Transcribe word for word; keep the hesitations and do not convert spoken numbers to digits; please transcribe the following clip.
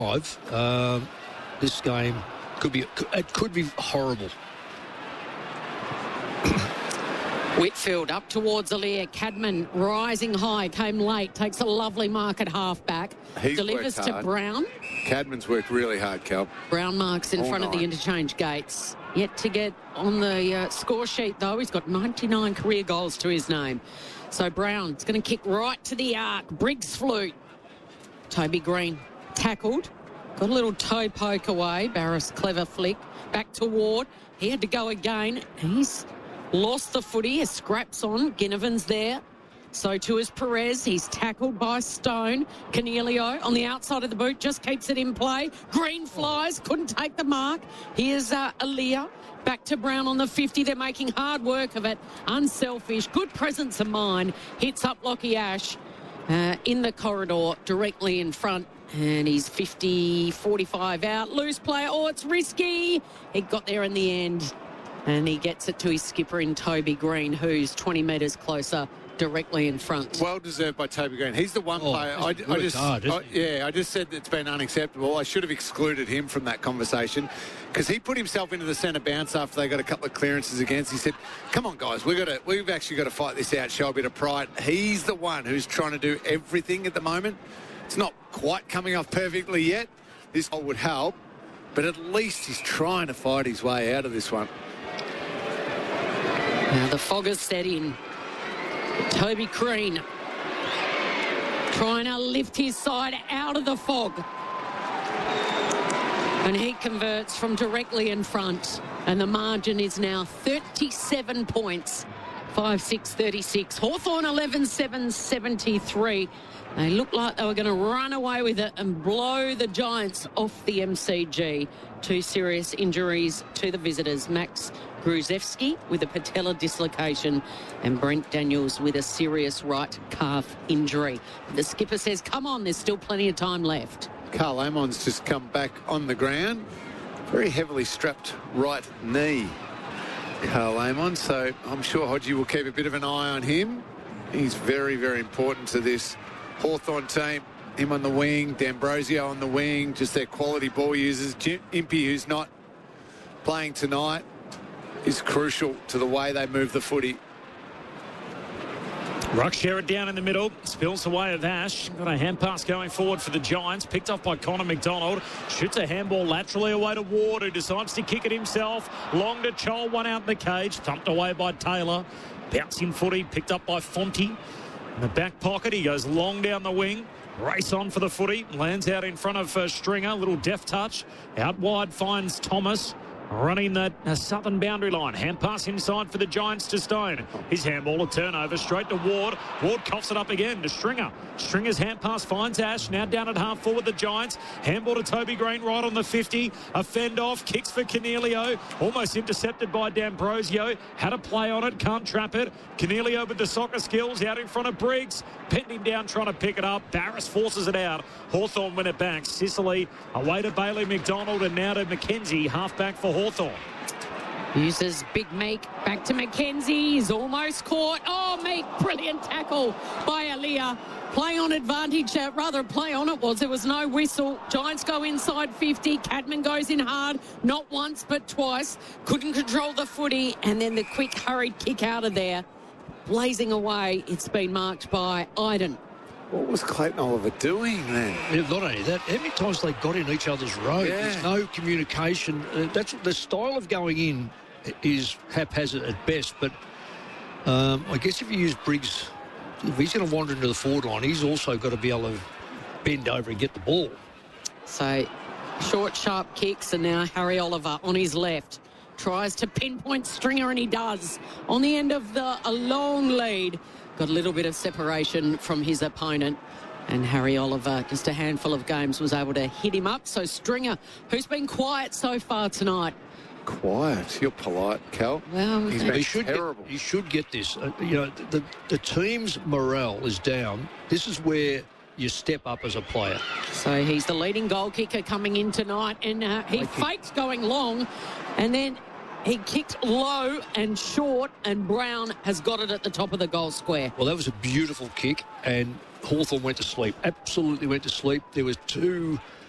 Five. Um, this game could be it could be horrible. Whitfield up towards Aaliyah. Cadman rising high, came late, takes a lovely mark at half-back. He's delivers worked to hard. Brown. Cadman's worked really hard, Cal. Brown marks in All front of the nine. interchange gates. Yet to get on the uh, score sheet, though. He's got ninety-nine career goals to his name. So Brown's going to kick right to the arc. Briggs flute. Toby Green tackled. Got a little toe poke away. Barris, clever flick. Back to Ward. He had to go again. He's lost the footy. His scraps on. Ginnivan's there. So too is Perez. He's tackled by Stone. Cornelio on the outside of the boot just keeps it in play. Green flies. Couldn't take the mark. Here's uh, Aaliyah. Back to Brown on the fifty. They're making hard work of it. Unselfish. Good presence of mind. Hits up Lockie Ash uh, in the corridor directly in front. And he's fifty, forty-five out. Loose play. Oh, it's risky. He got there in the end. And he gets it to his skipper in Toby Green, who's twenty metres closer, directly in front. Well deserved by Toby Green. He's the one Oh, player. I, he's I worked just, hard, I, isn't he? yeah, I just said it's been unacceptable. I should have excluded him from that conversation because he put himself into the centre bounce after they got a couple of clearances against. He said, "Come on, guys, we got to. We've actually got to fight this out. Show a bit of pride." He's the one who's trying to do everything at the moment. It's not quite coming off perfectly yet. This goal would help, but at least he's trying to fight his way out of this one. Now the fog has set in. Toby Green trying to lift his side out of the fog. And he converts from directly in front. And the margin is now thirty-seven points. five six thirty-six. Hawthorn eleven seven seventy-three. They looked like they were going to run away with it and blow the Giants off the M C G. Two serious injuries to the visitors. Max Gruzewski with a patella dislocation and Brent Daniels with a serious right calf injury. The skipper says, come on, there's still plenty of time left. Carl Amon's just come back on the ground. Very heavily strapped right knee, Carl Amon. So I'm sure Hodgie will keep a bit of an eye on him. He's very, very important to this Hawthorn team. Him on the wing, D'Ambrosio on the wing, just their quality ball users. Jim Impey, who's not playing tonight, is crucial to the way they move the footy. Ruck Sherrod down in the middle, spills away of Ash. Got a hand pass going forward for the Giants, picked off by Connor McDonald. Shoots a handball laterally away to Ward, who decides to kick it himself. Long to Chol, one out in the cage, thumped away by Taylor. Bouncing footy, picked up by Fonte. In the back pocket, he goes long down the wing. Race on for the footy, lands out in front of uh, Stringer, little deft touch. Out wide finds Thomas. Running that uh, southern boundary line. Hand pass inside for the Giants to Stone. His handball, a turnover, straight to Ward. Ward coughs it up again to Stringer. Stringer's hand pass finds Ash. Now down at half forward the Giants. Handball to Toby Green right on the fifty. A fend off, kicks for Cornelio. Almost intercepted by D'Ambrosio. Had a play on it, can't trap it. Cornelio with the soccer skills out in front of Briggs. Penned him down trying to pick it up. Barris forces it out. Hawthorn win it back. Sicily away to Bailey McDonald and now to McKenzie, half back for Hawthorn. Uses Big Meek back to McKenzie. He's almost caught. Oh, Meek, brilliant tackle by Aaliyah. Play on advantage, uh, rather play on it was. There was no whistle. Giants go inside fifty. Cadman goes in hard, not once but twice. Couldn't control the footy. And then the quick hurried kick out of there. Blazing away. It's been marked by Iden. What was Clayton Oliver doing then? Yeah, not only that, how many times they got in each other's road? Yeah. There's no communication. Uh, that's the style of going in is haphazard at best. But um, I guess if you use Briggs, if he's going to wander into the forward line, he's also got to be able to bend over and get the ball. So short, sharp kicks, and now Harry Oliver on his left tries to pinpoint Stringer, and he does. On the end of the a long lead. Got a little bit of separation from his opponent. And Harry Oliver, just a handful of games, was able to hit him up. So Stringer, who's been quiet so far tonight. Quiet. You're polite, Cal. Well, He's he been He should terrible. Get, he should get this. Uh, you know, the, the team's morale is down. This is where you step up as a player. So he's the leading goal kicker coming in tonight. And uh, he faked going long. And then he kicked low and short, and Brown has got it at the top of the goal square. Well, that was a beautiful kick, and Hawthorn went to sleep. Absolutely went to sleep. There was two